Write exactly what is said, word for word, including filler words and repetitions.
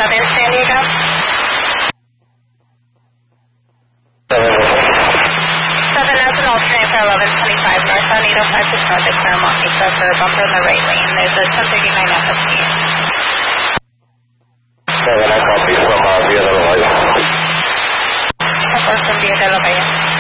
Southern San Diego. seven as an alternate for eleven twenty-five north on eight oh five to Project Claremont Mesa for a bumper in the right lane. There's a ten thirty-nine F S P. seven, I copy from uh, Via de la Valle. Of course, from Via de la Valle.